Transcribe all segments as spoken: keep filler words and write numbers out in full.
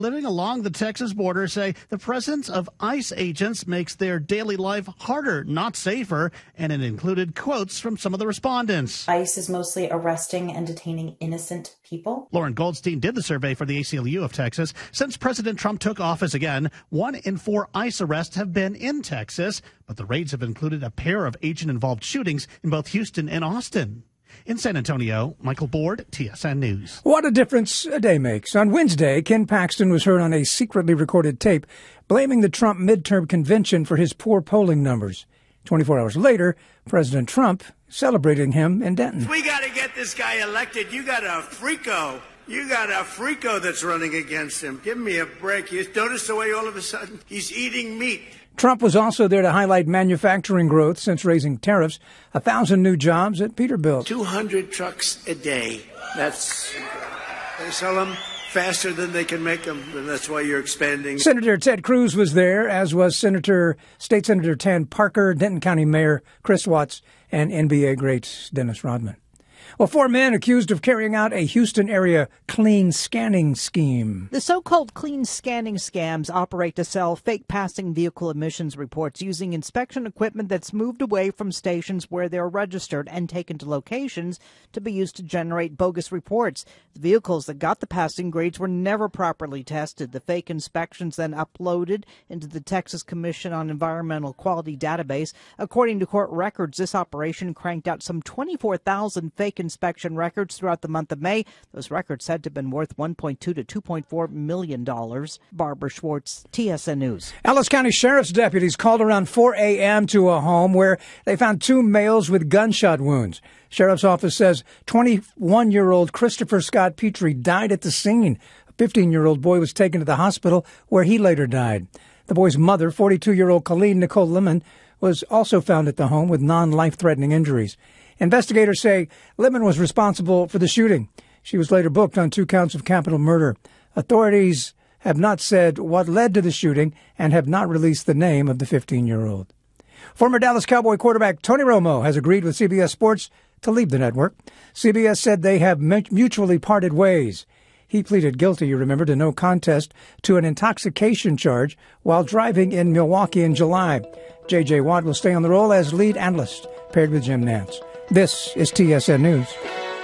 living along the Texas border say the presence of ICE agents makes their daily life harder, not safer, and it included quotes from some of the respondents. ICE is mostly arresting and detaining innocent people. Lauren Goldstein did the survey for the A C L U of Texas. Since President Trump took office again, one in four ICE arrests have been in Texas, but the raids have included a pair of agent-involved shootings in both Houston and Austin. In San Antonio, Michael Board, T S N News. What a difference a day makes. On Wednesday, Ken Paxton was heard on a secretly recorded tape blaming the Trump midterm convention for his poor polling numbers. twenty-four hours later, President Trump celebrating him in Denton. We got to get this guy elected. You got a freako. You got a freako that's running against him. Give me a break. You notice the way all of a sudden he's eating meat. Trump was also there to highlight manufacturing growth since raising tariffs, a thousand new jobs at Peterbilt. two hundred trucks a day. That's, they sell them faster than they can make them, and that's why you're expanding. Senator Ted Cruz was there, as was Senator, State Senator Tan Parker, Denton County Mayor Chris Watts, and N B A great Dennis Rodman. Well, four men accused of carrying out a Houston area clean scanning scheme. The so-called clean scanning scams operate to sell fake passing vehicle emissions reports using inspection equipment that's moved away from stations where they're registered and taken to locations to be used to generate bogus reports. The vehicles that got the passing grades were never properly tested. The fake inspections then uploaded into the Texas Commission on Environmental Quality database. According to court records, this operation cranked out some twenty-four thousand fake inspection records throughout the month of May. Those records said to have been worth one point two to two point four million dollars. Barbara Schwartz, T S N News. Ellis County Sheriff's deputies called around four a.m. to a home where they found two males with gunshot wounds. Sheriff's office says twenty-one-year-old Christopher Scott Petrie died at the scene. A fifteen-year-old boy was taken to the hospital where he later died. The boy's mother, forty-two-year-old Colleen Nicole Lemon, was also found at the home with non-life-threatening injuries. Investigators say Lemon was responsible for the shooting. She was later booked on two counts of capital murder. Authorities have not said what led to the shooting and have not released the name of the fifteen-year-old. Former Dallas Cowboy quarterback Tony Romo has agreed with C B S Sports to leave the network. C B S said they have mutually parted ways. He pleaded guilty, you remember, to no contest to an intoxication charge while driving in Milwaukee in July. J J. Watt will stay on the role as lead analyst, paired with Jim Nantz. This is T S N News.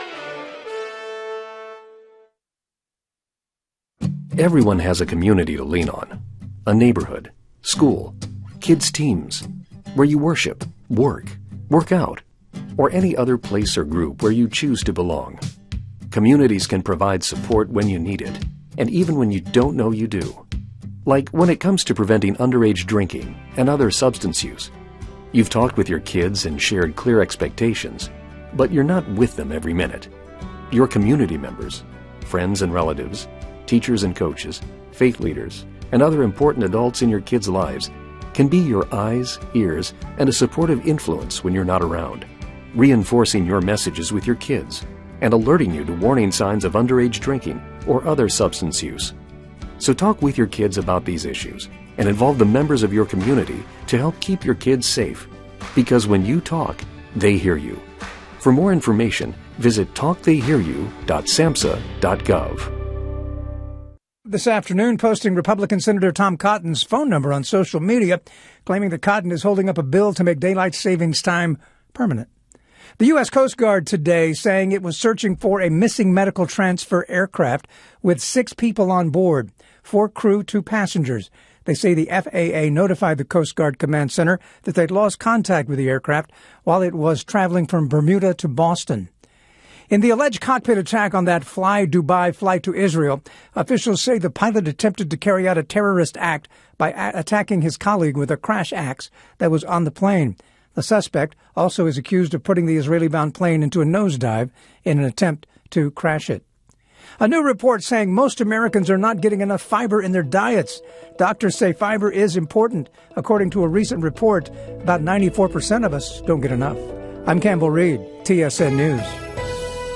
Everyone has a community to lean on. A neighborhood, school, kids' teams, where you worship, work, work out, or any other place or group where you choose to belong. Communities can provide support when you need it, and even when you don't know you do. Like when it comes to preventing underage drinking and other substance use. You've talked with your kids and shared clear expectations, but you're not with them every minute. Your community members, friends and relatives, teachers and coaches, faith leaders, and other important adults in your kids' lives can be your eyes, ears, and a supportive influence when you're not around, reinforcing your messages with your kids and alerting you to warning signs of underage drinking or other substance use. So talk with your kids about these issues and involve the members of your community to help keep your kids safe. Because when you talk, they hear you. For more information, visit talk they hear you dot samhsa dot gov. This afternoon, posting Republican Senator Tom Cotton's phone number on social media, claiming that Cotton is holding up a bill to make daylight savings time permanent. The U S. Coast Guard today saying it was searching for a missing medical transfer aircraft with six people on board, four crew, two passengers. They say the F A A notified the Coast Guard Command Center that they'd lost contact with the aircraft while it was traveling from Bermuda to Boston. In the alleged cockpit attack on that Fly Dubai flight to Israel, officials say the pilot attempted to carry out a terrorist act by a- attacking his colleague with a crash axe that was on the plane. The suspect also is accused of putting the Israeli-bound plane into a nosedive in an attempt to crash it. A new report saying most Americans are not getting enough fiber in their diets. Doctors say fiber is important. According to a recent report, about ninety-four percent of us don't get enough. I'm Campbell Reed, T S N News.